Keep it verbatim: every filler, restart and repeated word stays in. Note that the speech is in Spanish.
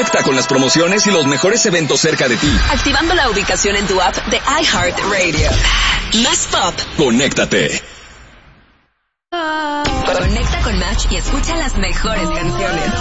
Conecta con las promociones y los mejores eventos cerca de ti. Activando la ubicación en tu app de iHeartRadio. Más pop. Conéctate. Conecta con Match y escucha las mejores canciones.